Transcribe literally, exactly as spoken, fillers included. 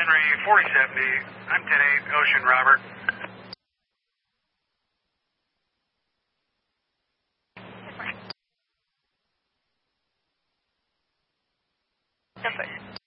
Henry forty seventy. I'm ten eight, Ocean, Robert. Number.